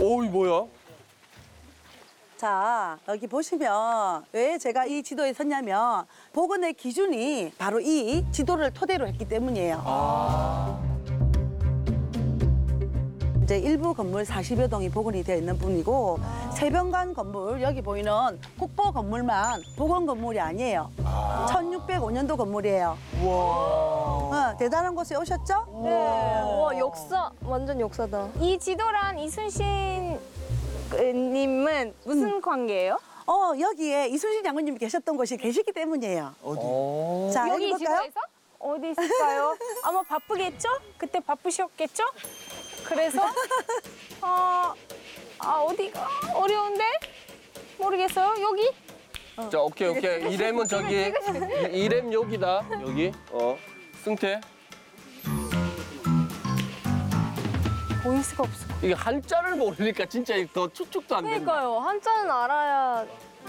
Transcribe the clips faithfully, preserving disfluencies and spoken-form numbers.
오이 뭐야? 자, 여기 보시면 왜 제가 이 지도에 섰냐면 복원의 기준이 바로 이 지도를 토대로 했기 때문이에요. 아. 이제 일부 건물 사십여 동이 복원이 되어 있는 뿐이고 세병관 건물 여기 보이는 국보 건물만 복원 건물이 아니에요. 천육백오 년도 건물이에요. 우와. 어, 대단한 곳에 오셨죠? 네. 와, 역사, 완전 역사다. 이 지도랑 이순신 님은 무슨 관계예요? 어, 여기에 이순신 장군님이 계셨던 곳이 계시기 때문이에요. 어디? 자, 여기 볼까요? 지도에서? 어디 있을까요? 아마 바쁘겠죠? 그때 바쁘셨겠죠? 그래서 어, 아 어디가 어려운데 모르겠어요. 여기? 자 오케이 오케이 이렘은 저기 이- 이렘 여기다 여기 어 승태 보일 수가 없어. 이게 한자를 모르니까 진짜 더 추측도 안 된다. 그러니까요. 한자는 알아야.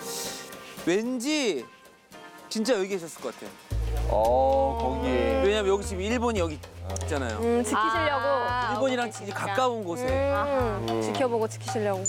왠지 진짜 여기 계셨을 것 같아요. 어 거기 왜냐면 여기 지금 일본이 여기 있잖아요. 음, 지키시려고. 일본이랑 진짜 가까운 곳에. 음, 지켜보고 지키시려고.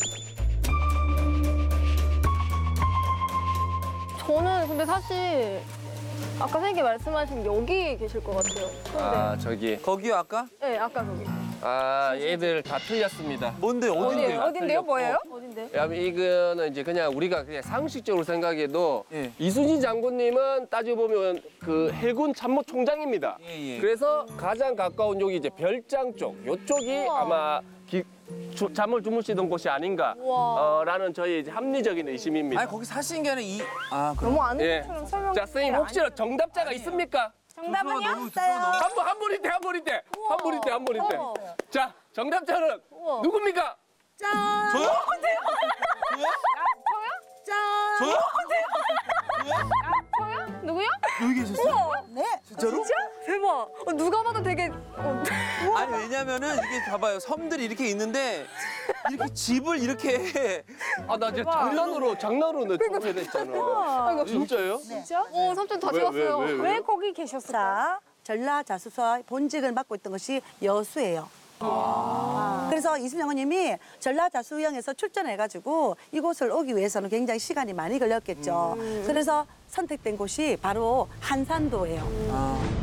저는 근데 사실 아까 선생님께 말씀하신 여기 계실 것 같아요. 근데 아 저기 거기요 아까? 네, 아까 거기. 아 얘들 다 틀렸습니다. 뭔데 어디예요? 어딘데요? 어딘데요? 뭐예요? 어딘데? 왜냐면 이거는 이제 그냥 우리가 그냥 상식적으로 생각해도 예. 이순신 장군님은 따지고 보면 그 해군 참모총장입니다. 예, 예. 그래서 가장 가까운 여기 이제 별장 쪽, 요쪽이 우와. 아마 기, 주, 잠을 주무시던 곳이 아닌가라는 우와. 저희 이제 합리적인 의심입니다. 아니 거기 사신 게 아니라 이. 아 그럼. 너무 아는 예. 것처럼 설명. 자, 선생님 혹시나 정답자가 있습니까? 정답은요? 너무 있어요. 한 분, 한 분이 돼, 한 분이 돼. 한 분이 돼, 한 분이 돼. 우와. 자, 정답자는 우와. 누굽니까? 짠! 저요? 짠! 저요? 저요? 누구요? 여기 계셨어요? 네. 진짜로? 진짜? 대박. 어, 누가 봐도 되게. 어. 아니 왜냐면은 이게 봐봐요 섬들이 이렇게 있는데 이렇게 집을 이렇게 아, 나 이제 장난으로, 장난으로 내 처음에 했잖아. 진짜요? 진짜? 어, 삼촌 다 왜, 찍었어요. 왜, 왜, 왜, 왜요? 거기 계셨어요? 자, 전라자수서의 본직을 맡고 있던 것이 여수예요. 그래서 이순신 장군님이 전라자수영에서 출전해가지고 이곳을 오기 위해서는 굉장히 시간이 많이 걸렸겠죠. 그래서 선택된 곳이 바로 한산도예요. 아.